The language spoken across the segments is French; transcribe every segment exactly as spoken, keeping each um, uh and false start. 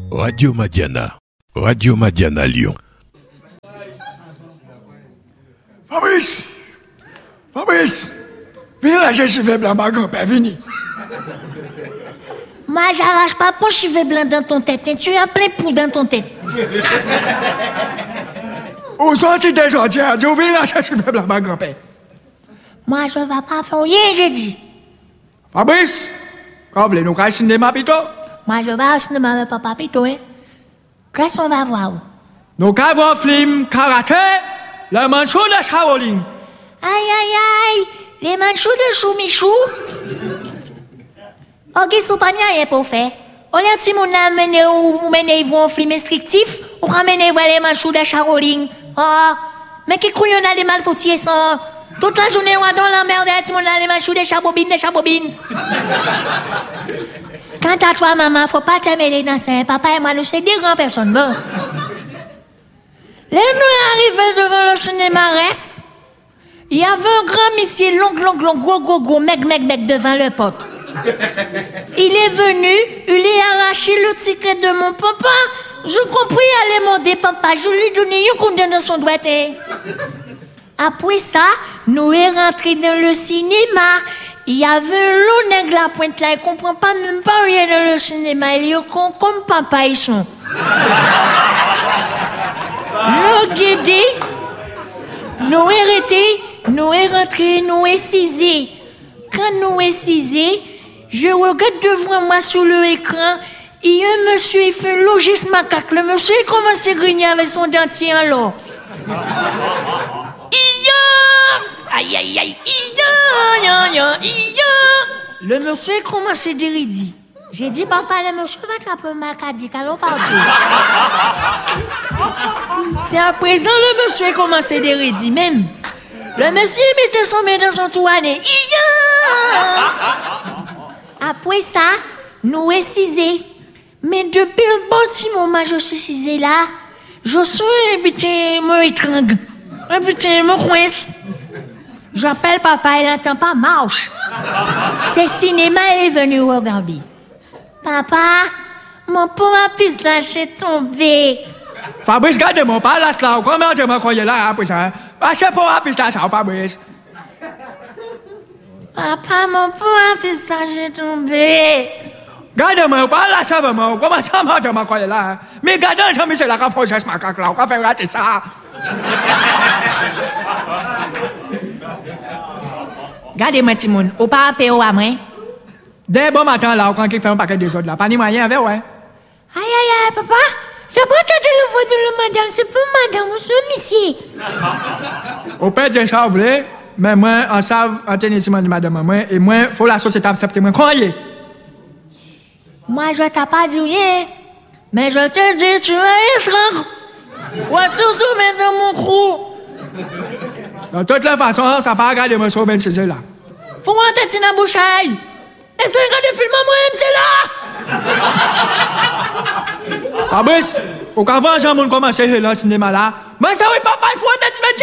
Radio Madiana. Radio Madiana Lyon. Fabrice! Fabrice! Viens arracher le cheveu blanc, ma grand-père, viens. Moi, j'arrache pas ton cheveu blanc dans ton tête. Hein. Tu as plein de poux dans ton tête. Où sont-ils des gens? Viens arracher le cheveu blanc, ma grand-père. Moi, je vais pas faire rien, j'ai dit. Fabrice! Quand vous voulez nous aller au cinéma, plutôt? Moi, je vais au cinéma avec papa, plutôt, hein. Qu'est-ce qu'on va voir? Nous allons voir un film karaté, le manchou de Shaolin. Aïe, aïe, aïe! Les manchous de chou-michou? Ok, c'est pas rien pour faire. On a dit mon amené ou mené voir un film instructif, ou ramener voir les manchous de Shaolin. Oh, mais qui couille on a les malfautiers ça? Toute la journée, on a dans la merde, on a les manchous de chabobines, de chabobines. Quant à toi, maman, faut pas te mêler dans ça. Papa et moi, nous sommes des grandes personnes. Bon. Là, nous arrivons devant le cinéma reste. Il y avait un grand monsieur, long, long, long, gros, gros, gros, mec, mec, mec, devant le pote. Il est venu, il a arraché le ticket de mon papa. Je compris, aller demander papa, je lui donnais un coup dans son doigt. Après ça, nous sommes rentrés dans le cinéma. Il y avait un long nègre à la pointe là, il ne comprend pas même pas rien dans le cinéma. Il est comme, comme papa, ils sont. Le guidé, nous sommes arrêtés, nous sommes rentrés, nous sommes cisés. Quand nous sommes cisés, je regarde devant moi sur l'écran, il y a un monsieur, il fait logis macaque. Le monsieur, il commence à grigner avec son dentier en l'eau. Aïe, aïe, aïe, le monsieur commence à dire, il dit. J'ai dit, papa, le monsieur va attraper un macadique, allons partir. C'est à présent, le monsieur commence à dire, il dit, même. Le monsieur mettait son main dans son toilette. Après ça, nous sommes cisés. Mais depuis un bon petit moment, je suis cisé là. Je suis un petit me étrangle. Un petit me coince. J'appelle papa, il n'entend pas marche. C'est cinéma, il est venu regarder. Papa, mon pauvre pistache est tombé. Fabrice, gardez-moi pas là, là. Comment je me croyais là après ça? Achetez pour la pistache, Fabrice. Papa, mon pauvre pistache est tombé. Gardez-moi pas là, ça va, moi. Comment ça, moi, je me croyais là? Mais gardez, Jean-Michel, là, quand faut que je macaque là, on va faire rater ça. Gardez-moi, Timoun, ou pas appeler à moi? Dès bon matin, là, quand il fait un paquet des autres, là, pas ni moyen avec, ouais. Aïe, aïe, aïe, papa, c'est pas toi le voix de la madame, c'est pour madame, monsieur, monsieur. Au père de ça, vous voulez, mais moi, en savent, en tenissement de madame, moi, et moi, faut la société accepter, moi, croyez. Moi, je t'ai pas dit rien, mais je te dis, tu es étrange. Ouais, tu te mets dans mon trou. De toute la façon, ça part regarder moi sur vingt-six là. Faut rentrer dans la bouchaille. Et c'est regarder film à moi, c'est là. Fabrice, au qu'avant, Jean-Moun commence à dans le cinéma là. Mais ça, oui, papa, il faut rentrer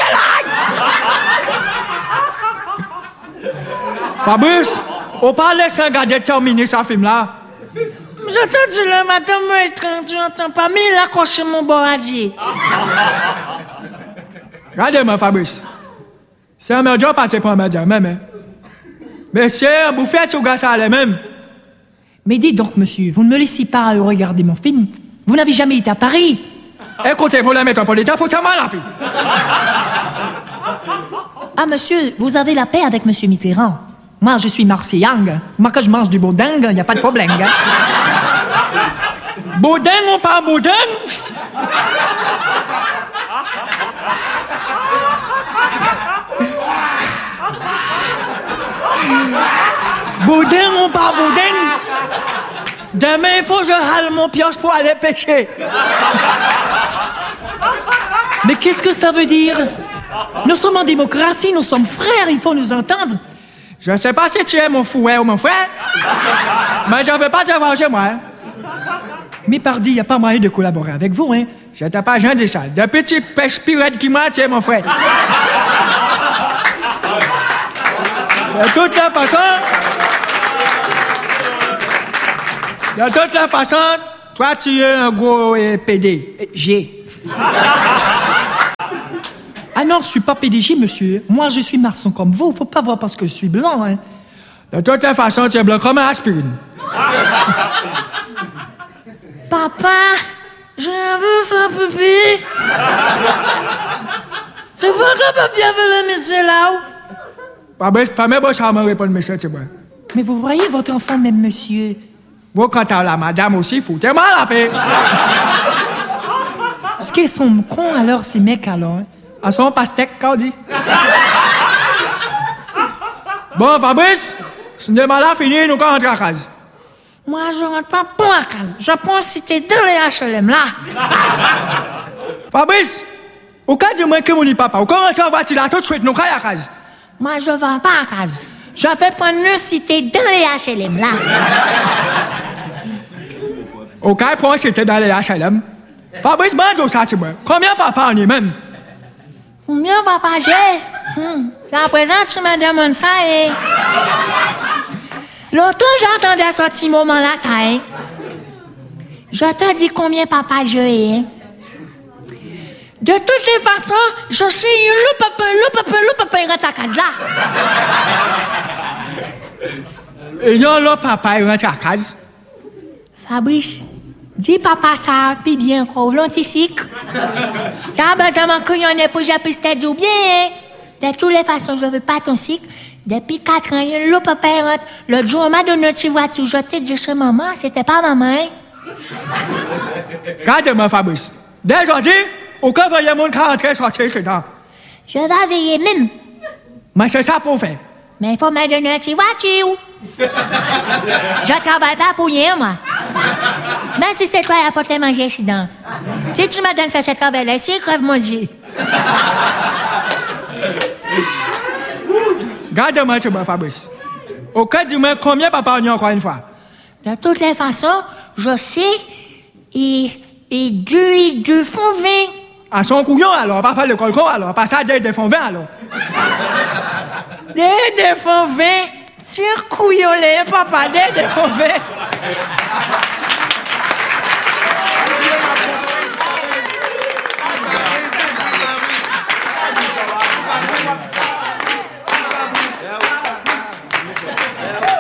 dans là. Fabrice, on parle de regarder terminer ce film là. Je te dis le matin, moi, étrange, tu n'entends pas, mais il a coché mon boradier. Regardez-moi, Fabrice. C'est un média parti pour un média, même. Monsieur, vous faites ce gars ça les mêmes. Mais dites donc, monsieur, vous ne me laissez pas regarder mon film. Vous n'avez jamais été à Paris. Écoutez, vous la mettez en politique, il faut que ça m'en rapide. Ah, monsieur, vous avez la paix avec monsieur Mitterrand. Moi, je suis Marseillang. Moi, quand je mange du boudin, il n'y a pas de problème. Hein? Boudin ou pas boudin? Boudin ou pas boudin? Demain, il faut que je râle mon pioche pour aller pêcher. Mais qu'est-ce que ça veut dire? Nous sommes en démocratie, nous sommes frères, il faut nous entendre. Je ne sais pas si tu es mon fouet ou mon frère, mais je ne veux pas te voir chez moi. Hein. Mais pardi, il n'y a pas moyen de collaborer avec vous, hein? Je t'ai pas jamais dit ça. De petits pêches pirettes qui m'ont tiré, mon frère. De toute la façon, de toute la façon, Toi, tu es un gros euh, P D. G. Ah non, je suis pas P D G, monsieur. Moi, je suis maçon comme vous. Faut pas voir parce que je suis blanc, hein. De toute façon, tu es blanc comme un aspirine. Papa, je veux faire pipi. Tu vois que papi avait le monsieur là-haut? Fabrice, famille, bon, ça me répond, monsieur, tu vois. Mais vous voyez votre enfant, même monsieur. Vous, quand t'as la madame aussi, foutez-moi la paix. Est-ce qu'ils sont cons alors, ces mecs alors? Hein? À son pastèque, qu'on dit. Bon, Fabrice, ce n'est pas là fini, nous, quand on rentre à casa. Moi, je rentre pas pour la case. Je pense si t'es dans les H L M là. Fabrice, au cas de moi que mon papa, au cas où on rentre en voiture là, tout de suite, nous, quand à casa. Moi, je vais pas à case. Je vais prendre une cité dans les H L M là. Au cas où c'était dans les H L M. Fabrice, mange au sentiment. Combien papa on est même? Combien papa j'ai? Hum. À présent, tu me demandes ça et... L'autre, j'entendais ce petit moment-là, ça, hein. Je te dis combien papa j'ai, hein. De toutes les façons, je suis le papa, le papa, le papa, il rentre à case là. Et non, le papa, il rentre à casa. Fabrice, dis papa ça, puis bien encore, l'anticycle. Ça, ben, ça m'a cru, on est pour j'ai pu te dire bien, hein. De toutes les façons, je veux pas ton cycle. Depuis quatre ans, le papa il rentre. L'autre jour, on m'a donné une petite voiture. Je t'ai dit chez maman, c'était pas maman, hein. Regarde-moi, Fabrice. Dès aujourd'hui, aucun voyait mon cas entrer sortir dedans. Je vais veiller même. Mais c'est ça pour faire. Mais il faut me donner une petite voiture. Je travaille pas pour rien, moi. Même si c'est toi qui apporte les manger ici dedans. Si tu me donnes faire ce travail-là, ici, crève mon Dieu. Garde-moi, tu vois, Fabrice. Au cas du moins, combien papa on a encore une fois? De toutes les façons, je sais, et, et deux, et deux font vingt. À son couillon, alors, pas faire le colcon, alors, pas ça, des font vingt, alors. Des, des font vingt. Tire couillon, les papa, des, des font vingt.